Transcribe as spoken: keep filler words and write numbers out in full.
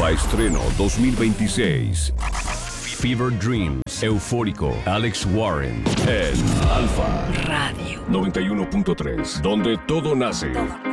Alfa Estreno dos mil veintiséis. Fever Dreams, Eufórico, Alex Warren en Alfa Radio noventa y uno punto tres, donde todo nace. Todo.